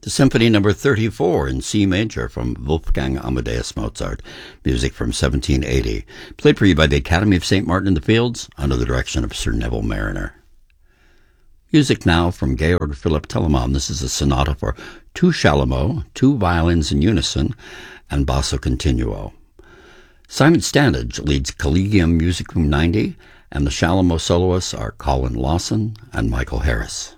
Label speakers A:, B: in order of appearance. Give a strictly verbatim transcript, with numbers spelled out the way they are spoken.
A: The Symphony Number thirty-four in C major from Wolfgang Amadeus Mozart, music from seventeen eighty, played for you by the Academy of Saint Martin in the Fields under the direction of Sir Neville Marriner. Music now from Georg Philipp Telemann. This is a sonata for two chalumeaux, two violins in unison, and basso continuo. Simon Standage leads Collegium Musicum ninety, and the chalumeau soloists are Colin Lawson and Michael Harris.